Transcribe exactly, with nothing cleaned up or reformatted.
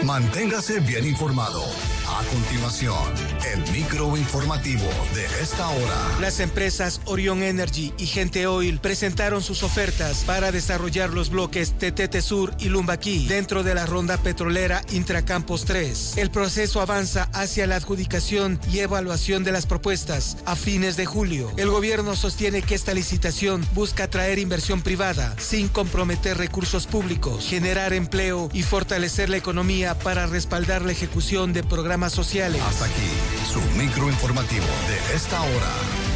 Manténgase bien informado. A continuación, el microinformativo de esta hora. Las empresas Orion Energy y Gente Oil presentaron sus ofertas para desarrollar los bloques Tetete Sur y Lumbaquí dentro de la ronda petrolera Intracampos tres. El proceso avanza hacia la adjudicación y evaluación de las propuestas a fines de julio. El gobierno sostiene que esta licitación busca atraer inversión privada sin comprometer recursos públicos, generar empleo y fortalecer la economía para respaldar la ejecución de programas sociales. Hasta aquí, su microinformativo de esta hora.